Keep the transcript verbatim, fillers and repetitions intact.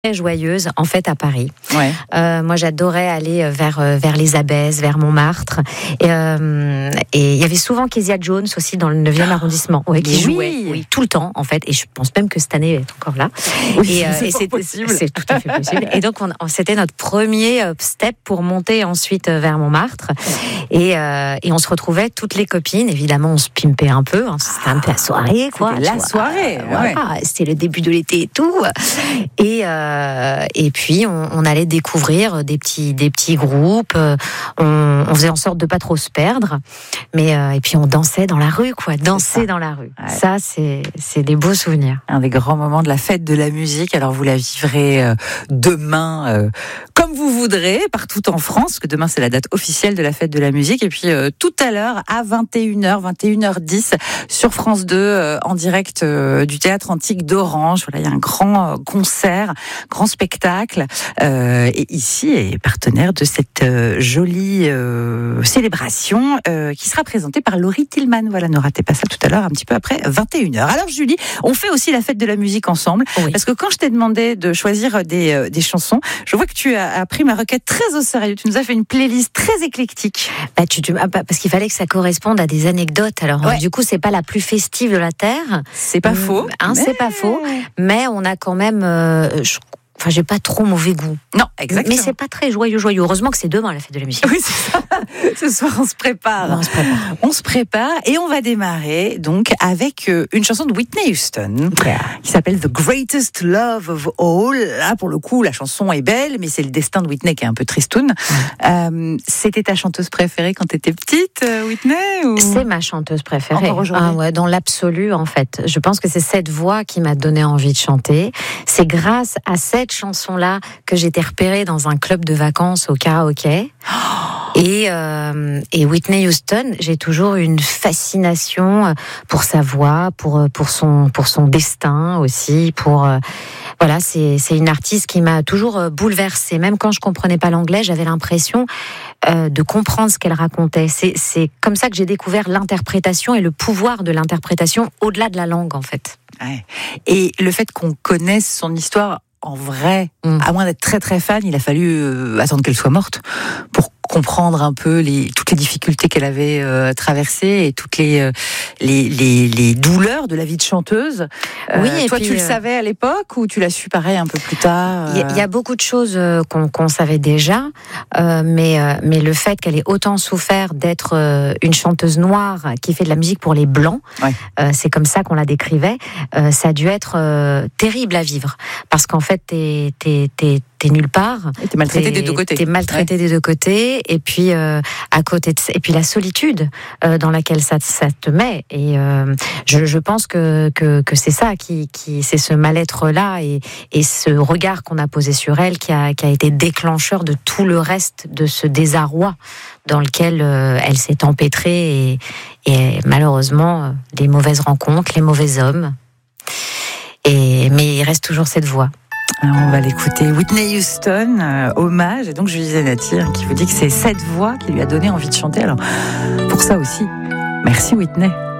Très joyeuse en fait à Paris. Ouais. Euh, moi j'adorais aller vers vers les Abbesses, vers Montmartre et euh, et il y avait souvent Kezia Jones aussi dans le neuvième oh, arrondissement, ouais, qui oui. jouait oui, tout le temps en fait, et je pense même que cette année elle est encore là. Oui, et, euh, c'est, et c'est, possible. c'est tout à fait possible. Et donc on, on, c'était notre premier step pour monter ensuite vers Montmartre et euh, et on se retrouvait toutes les copines. Évidemment on se pimpait un peu, hein, c'était un peu la soirée quoi. C'était la vois, soirée. Euh, voilà, ouais. C'était le début de l'été et tout. Et euh, Euh, et puis on, on allait découvrir des petits des petits groupes. Euh, on, on faisait en sorte de pas trop se perdre, mais euh, et puis on dansait dans la rue, quoi. Danser dans la rue. Ouais. Ça, c'est c'est des beaux souvenirs. Un des grands moments de la fête de la musique. Alors vous la vivrez euh, demain euh, comme vous voudrez partout en France, que demain c'est la date officielle de la fête de la musique. Et puis euh, tout à l'heure à vingt et une heures, vingt et une heures dix sur France deux euh, en direct euh, du Théâtre Antique d'Orange. Voilà, il y a un grand euh, concert. Grand spectacle, euh, et ici est partenaire de cette euh, jolie euh, célébration euh, qui sera présentée par Laurie Tillman. Voilà, ne ratez pas ça tout à l'heure, un petit peu après vingt et une heures. Alors Julie, on fait aussi la fête de la musique ensemble, oui. Parce que quand je t'ai demandé de choisir des, euh, des chansons, je vois que tu as, as pris ma requête très au sérieux. Tu nous as fait une playlist très éclectique. Bah, tu, tu, parce qu'il fallait que ça corresponde à des anecdotes. Alors ouais. Du coup, c'est pas la plus festive de la terre. C'est pas mmh, faux. Hein, mais... C'est pas faux. Mais on a quand même... Euh, je... Enfin, j'ai pas trop mauvais goût. Non, exactement. Mais c'est pas très joyeux, joyeux. Heureusement que c'est demain la fête de la musique. Oui, c'est ça. Ce soir, on se prépare. On se prépare. On se prépare et on va démarrer donc avec une chanson de Whitney Houston yeah. qui s'appelle The Greatest Love of All. Là, pour le coup, la chanson est belle, mais c'est le destin de Whitney qui est un peu tristoun. Mm. Euh, c'était ta chanteuse préférée quand tu étais petite, Whitney ou... C'est ma chanteuse préférée. Encore aujourd'hui. Ah ouais, dans l'absolu, en fait. Je pense que c'est cette voix qui m'a donné envie de chanter. C'est grâce à cette chanson-là que j'ai été repérée dans un club de vacances au karaoké. Oh. Et, euh, et Whitney Houston, j'ai toujours une fascination pour sa voix, pour, pour, son, pour son destin aussi. Pour, euh, voilà, c'est, c'est une artiste qui m'a toujours bouleversée. Même quand je comprenais pas l'anglais, j'avais l'impression euh, de comprendre ce qu'elle racontait. C'est, c'est comme ça que j'ai découvert l'interprétation et le pouvoir de l'interprétation au-delà de la langue, en fait. Ouais. Et le fait qu'on connaisse son histoire en vrai, mmh. à moins d'être très très fan, il a fallu euh, attendre qu'elle soit morte pour comprendre un peu les, toutes les difficultés qu'elle avait euh, traversées et toutes les, euh, les, les, les douleurs de la vie de chanteuse. Euh, oui, et toi, puis, tu le euh... savais à l'époque ou tu l'as su pareil un peu plus tard? Il euh... y, y a beaucoup de choses qu'on, qu'on savait déjà, euh, mais, euh, mais le fait qu'elle ait autant souffert d'être euh, une chanteuse noire qui fait de la musique pour les Blancs, ouais. euh, c'est comme ça qu'on la décrivait, euh, ça a dû être euh, terrible à vivre. Parce qu'en fait, t'es, t'es, t'es, t'es nulle part. Et t'es maltraitée des deux côtés. T'es maltraitée ouais. des deux côtés. Et puis euh, à côté de, et puis la solitude euh, dans laquelle ça, ça te met. Et euh, je, je pense que, que que c'est ça qui qui c'est ce mal-être là et et ce regard qu'on a posé sur elle qui a qui a été déclencheur de tout le reste de ce désarroi dans lequel euh, elle s'est empêtrée et, et malheureusement euh, les mauvaises rencontres, les mauvais hommes. Et mais il reste toujours cette voix. Alors on va l'écouter, Whitney Houston, euh, hommage, et donc je disais Natir qui vous dit que c'est cette voix qui lui a donné envie de chanter. Alors pour ça aussi, merci Whitney.